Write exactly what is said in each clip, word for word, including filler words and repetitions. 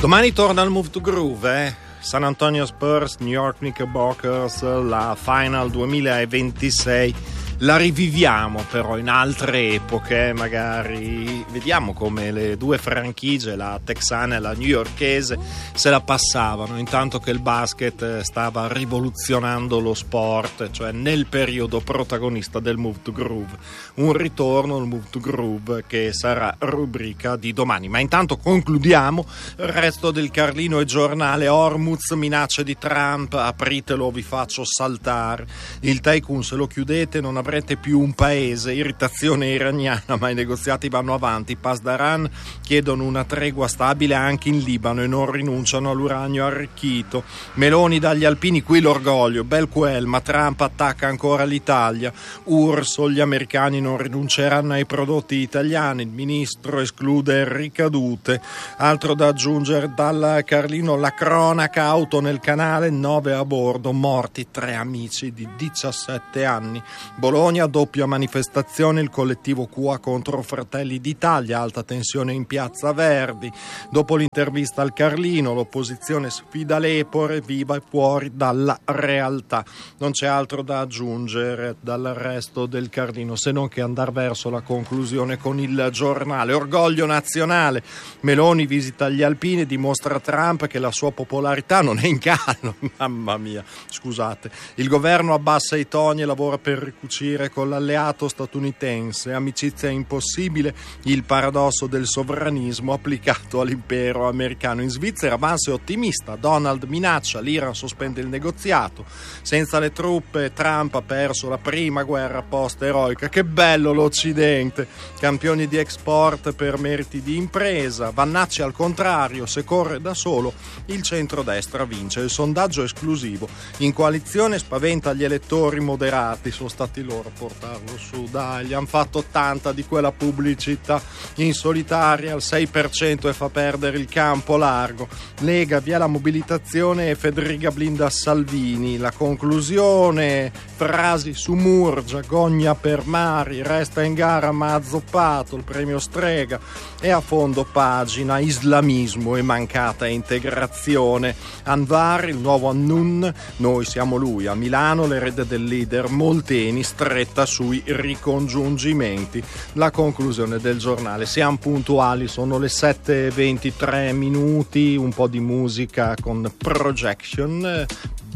Domani torna il Move to Groove, eh? San Antonio Spurs, New York Knickerbockers, la Final duemilaventisei. La riviviamo però in altre epoche, magari vediamo come le due franchigie, la texana e la newyorkese, se la passavano intanto che il basket stava rivoluzionando lo sport, cioè nel periodo protagonista del Move to Groove. Un ritorno al Move to Groove che sarà rubrica di domani. Ma intanto concludiamo il resto del Carlino e Giornale. Hormuz, minacce di Trump, apritelo, vi faccio saltare. Il tycoon, se lo chiudete non avrete più un paese. Irritazione iraniana, ma i negoziati vanno avanti. Pasdaran chiedono una tregua stabile anche in Libano e non rinunciano all'uranio arricchito. Meloni dagli alpini, qui l'orgoglio, bel quel, ma Trump attacca ancora l'Italia. U R S O, gli americani non rinunceranno ai prodotti italiani, il ministro esclude ricadute. Altro da aggiungere dal Carlino, la cronaca auto nel canale, nove a bordo, morti tre amici di diciassette anni. Bologna, doppia manifestazione, il collettivo Q A contro Fratelli d'Italia, alta tensione in piazza Verdi. Dopo l'intervista al Carlino, l'opposizione sfida l'Epore, viva e fuori dalla realtà. Non c'è altro da aggiungere dal resto del Carlino, se non che andare verso la conclusione con il Giornale. Orgoglio nazionale, Meloni visita gli alpini e dimostra a Trump che la sua popolarità non è in calo. Mamma mia, scusate. Il governo abbassa i toni e lavora per ricucire con l'alleato statunitense. Amicizia impossibile, il paradosso del sovranismo applicato all'impero americano. In Svizzera Vance è ottimista, Donald minaccia, l'Iran sospende il negoziato. Senza le truppe Trump ha perso la prima guerra post-eroica. Che bello l'Occidente, campioni di export per meriti di impresa. Vannacci al contrario, se corre da solo il centrodestra vince. Il sondaggio esclusivo in coalizione spaventa gli elettori moderati, sono stati loro a portarlo su, dai, gli hanno fatto tanta di quella pubblicità in solitaria al sei per cento e fa perdere il campo largo. Lega via la mobilitazione e Federica blinda Salvini. La conclusione, frasi su Murgia, gogna per Mari, resta in gara ma azzoppato, il premio Strega, e a fondo pagina islamismo e mancata integrazione. Anwar, il nuovo Annun, noi siamo lui. A Milano l'erede del leader Molteni stretta sui ricongiungimenti. La conclusione del Giornale. Siamo puntuali, sono le sette e ventitré minuti, un po' di musica con Projection,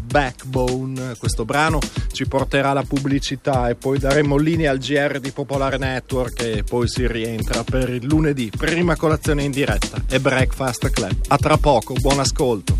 Backbone. Questo brano ci porterà alla pubblicità e poi daremo linea al G R di Popolare Network e poi si rientra per il lunedì, prima colazione in diretta e Breakfast Club. A tra poco, buon ascolto.